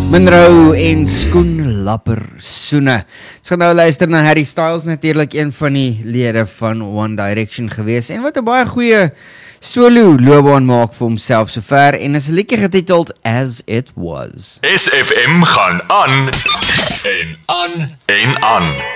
Monroe en skoenlapper soene. Ons gaan nou luister na Harry Styles, natuurlik een van die lede van One Direction gewees en wat 'n baie goeie solo loopbaan maak vir homself sover en is 'n liedjie getiteld As It Was. SFM gaan aan en aan en aan.